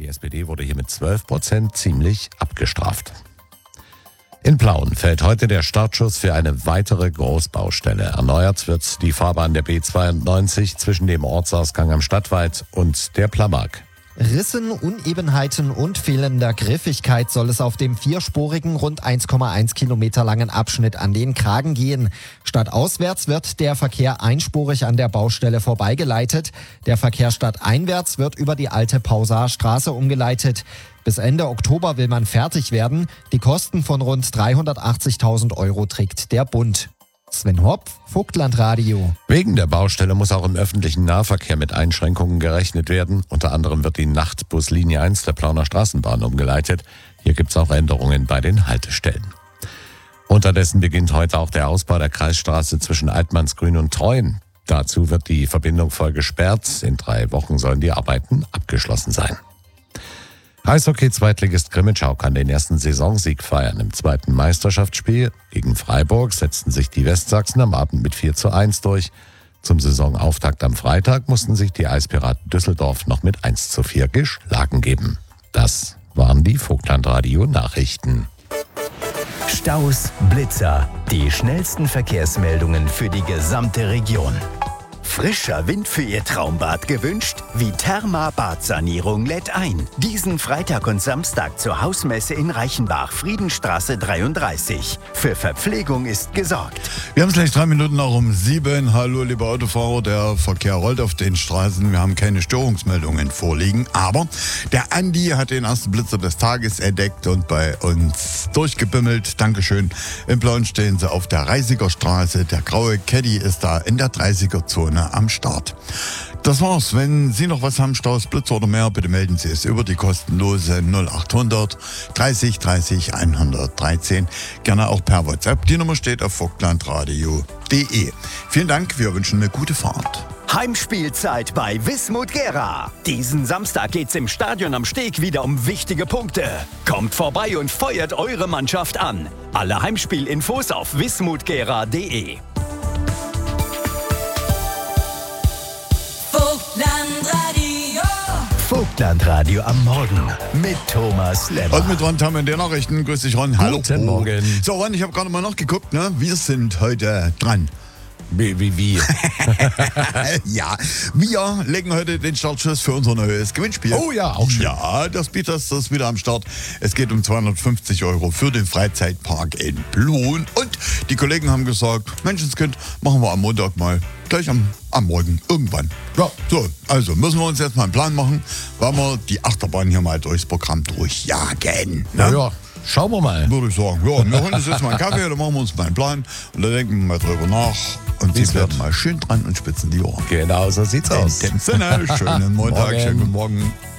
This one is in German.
Die SPD wurde hier mit 12% ziemlich abgestraft. In Plauen fällt heute der Startschuss für eine weitere Großbaustelle. Erneuert wird die Fahrbahn der B92 zwischen dem Ortsausgang am Stadtwald und der Plamag. Rissen, Unebenheiten und fehlender Griffigkeit soll es auf dem vierspurigen, rund 1,1 Kilometer langen Abschnitt an den Kragen gehen. Stadtauswärts wird der Verkehr einspurig an der Baustelle vorbeigeleitet. Der Verkehr stadteinwärts wird über die alte Pausarstraße umgeleitet. Bis Ende Oktober will man fertig werden. Die Kosten von rund 380.000 Euro trägt der Bund. Sven Hopf, Vogtlandradio. Wegen der Baustelle muss auch im öffentlichen Nahverkehr mit Einschränkungen gerechnet werden. Unter anderem wird die Nachtbuslinie 1 der Plauner Straßenbahn umgeleitet. Hier gibt es auch Änderungen bei den Haltestellen. Unterdessen beginnt heute auch der Ausbau der Kreisstraße zwischen Altmannsgrün und Treuen. Dazu wird die Verbindung voll gesperrt. In 3 Wochen sollen die Arbeiten abgeschlossen sein. Eishockey-Zweitligist Grimmitschau kann den ersten Saisonsieg feiern. Im zweiten Meisterschaftsspiel gegen Freiburg setzten sich die Westsachsen am Abend mit 4:1 durch. Zum Saisonauftakt am Freitag mussten sich die Eispiraten Düsseldorf noch mit 1:4 geschlagen geben. Das waren die Vogtlandradio-Nachrichten. Staus, Blitzer, die schnellsten Verkehrsmeldungen für die gesamte Region. Frischer Wind für Ihr Traumbad gewünscht? Viterma Badsanierung lädt ein. Diesen Freitag und Samstag zur Hausmesse in Reichenbach, Friedenstraße 33. Für Verpflegung ist gesorgt. Wir haben es gleich 3 Minuten nach um 7. Hallo, liebe Autofahrer, der Verkehr rollt auf den Straßen. Wir haben keine Störungsmeldungen vorliegen, aber der Andi hat den ersten Blitzer des Tages entdeckt und bei uns durchgebimmelt. Dankeschön. In Plauen stehen sie auf der Reisiger Straße. Der graue Caddy ist da in der 30er-Zone am Start. Das war's. Wenn Sie noch was haben, Staus, Blitzer oder mehr, bitte melden Sie es über die kostenlose 0800 30 30 113. Gerne auch per WhatsApp. Die Nummer steht auf vogtlandradio.de. Vielen Dank. Wir wünschen eine gute Fahrt. Heimspielzeit bei Wismut Gera. Diesen Samstag geht's im Stadion am Steg wieder um wichtige Punkte. Kommt vorbei und feuert eure Mannschaft an. Alle Heimspielinfos auf wismutgera.de. Vogtlandradio am Morgen mit Thomas Lemmer. Und mit Ron Tam in den Nachrichten. Grüß dich, Ron. Hallo. Guten Morgen. So, Ron, ich habe gerade mal nachgeguckt. Ne? Wir sind heute dran. Wie? Ja, wir legen heute den Startschuss für unser neues Gewinnspiel. Oh ja, auch schön. Ja, das Speedtest ist wieder am Start. Es geht um 250 Euro für den Freizeitpark in Plauen. Und die Kollegen haben gesagt, Menschenskind, machen wir am Montag mal. Gleich am Morgen, irgendwann. Ja, so, also müssen wir uns jetzt mal einen Plan machen, weil wir die Achterbahn hier mal durchs Programm durchjagen. Ne? Ja, schauen wir mal. Würde ich sagen. Ja, wir holen uns jetzt mal einen Kaffee, dann machen wir uns mal einen Plan und dann denken wir mal drüber nach. Und Sie werden mal schön dran und spitzen die Ohren. Genau, so sieht's aus. In dem Sinne, schönen Montag, schönen guten Morgen.